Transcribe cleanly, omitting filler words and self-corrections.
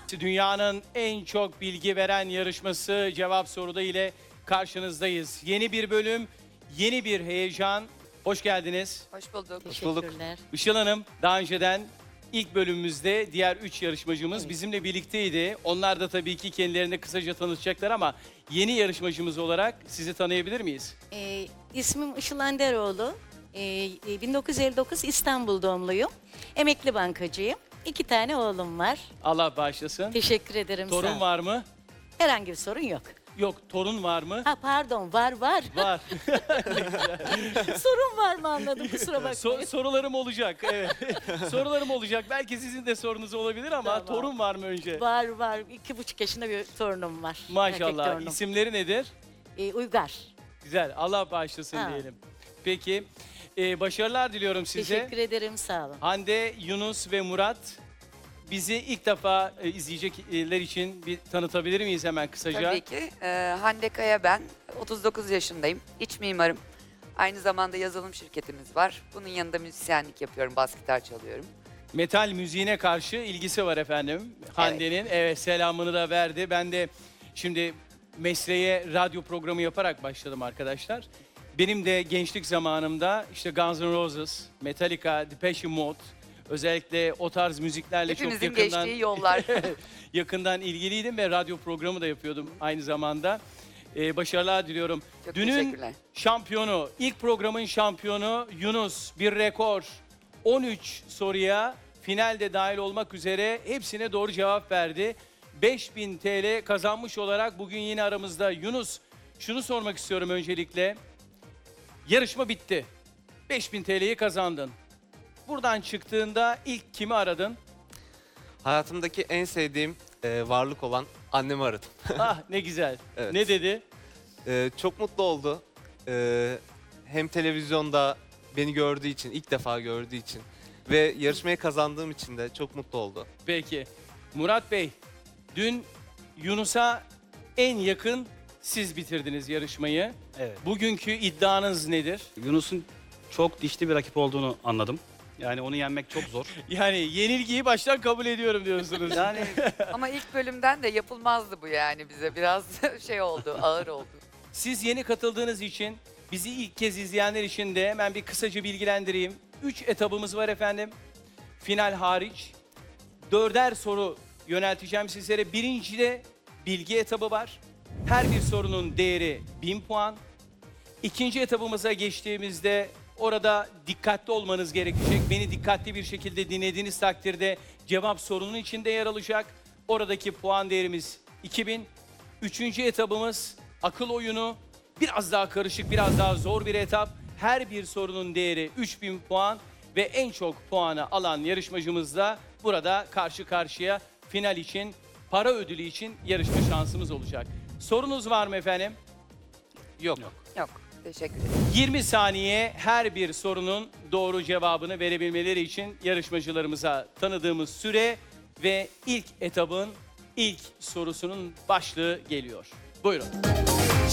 Dünyanın en çok bilgi veren yarışması Cevap Soruda ile karşınızdayız. Yeni bir bölüm, yeni bir heyecan. Hoş geldiniz. Hoş bulduk. Teşekkürler. Işıl Hanım daha önceden ilk bölümümüzde diğer 3 yarışmacımız bizimle birlikteydi. Onlar da tabii ki kendilerini kısaca tanıtacaklar ama yeni yarışmacımız olarak sizi tanıyabilir miyiz? İsmim Işıl Anderoğlu. 1959 İstanbul doğumluyum. Emekli bankacıyım. 2 tane oğlum var. Allah bağışlasın. Teşekkür ederim. sağ Torun ol. var mı? Herhangi bir sorun yok. Yok, torun var mı? Ha pardon, var. Var. Sorun var mı anladım, kusura bakmayın. Sorularım olacak. Evet. Sorularım olacak. Belki sizin de sorunuz olabilir ama Tamam. torun var mı önce? Var. 2,5 yaşında bir torunum var. Erkek Maşallah. torunum. İsimleri nedir? Uygar. Güzel. Allah bağışlasın Ha. diyelim. Peki. Başarılar diliyorum size. Teşekkür ederim, sağ olun. Hande, Yunus ve Murat bizi ilk defa izleyecekler için bir tanıtabilir miyiz hemen kısaca? Tabii ki. Hande Kaya ben. 39 yaşındayım. İç mimarım. Aynı zamanda yazılım şirketimiz var. Bunun yanında müzisyenlik yapıyorum. Bas gitar çalıyorum. Metal müziğine karşı ilgisi var efendim. Hande'nin. Evet, selamını da verdi. Ben de şimdi mesleğe radyo programı yaparak başladım arkadaşlar. Benim de gençlik zamanımda işte Guns N' Roses, Metallica, Depeche Mode, özellikle o tarz müziklerle çok Hepimizin yakından geçtiği yollar. yakından ilgiliydim ve radyo programı da yapıyordum aynı zamanda. Başarılar diliyorum. Çok Dünün teşekkürler. şampiyonu, ilk programın şampiyonu Yunus, bir rekor. 13 soruya finalde dahil olmak üzere hepsine doğru cevap verdi. 5000 TL kazanmış olarak bugün yine aramızda. Yunus, şunu sormak istiyorum öncelikle. Yarışma bitti. 5000 TL'yi kazandın. Buradan çıktığında ilk kimi aradın? Hayatımdaki en sevdiğim varlık olan annemi aradım. Ah ne güzel. Evet. Ne dedi? Çok mutlu oldu. Hem televizyonda beni gördüğü için, ilk defa gördüğü için ve yarışmayı kazandığım için de çok mutlu oldu. Peki. Murat Bey, dün Yunus'a en yakın siz bitirdiniz yarışmayı. Evet. Bugünkü iddianız nedir? Yunus'un çok dişli bir rakip olduğunu anladım. Yani onu yenmek çok zor. Yani yenilgiyi baştan kabul ediyorum diyorsunuz. Yani Ama ilk bölümden de yapılmazdı bu yani bize. Biraz şey oldu, ağır oldu. Siz yeni katıldığınız için bizi ilk kez izleyenler için de hemen bir kısaca bilgilendireyim. 3 etabımız var efendim. Final hariç. 4'er soru yönelteceğim sizlere. Birincide bilgi etabı var. Her bir sorunun değeri 1000 puan. İkinci etabımıza geçtiğimizde orada dikkatli olmanız gerekecek. Beni dikkatli bir şekilde dinlediğiniz takdirde cevap sorunun içinde yer alacak. Oradaki puan değerimiz 2000. Üçüncü etabımız akıl oyunu. Biraz daha karışık, biraz daha zor bir etap. Her bir sorunun değeri 3000 puan ve en çok puanı alan yarışmacımızla burada karşı karşıya final için, para ödülü için yarışma şansımız olacak. Sorunuz var mı efendim? Yok. Yok, teşekkür ederim. 20 saniye her bir sorunun doğru cevabını verebilmeleri için yarışmacılarımıza tanıdığımız süre ve ilk etabın ilk sorusunun başlığı geliyor. Buyurun.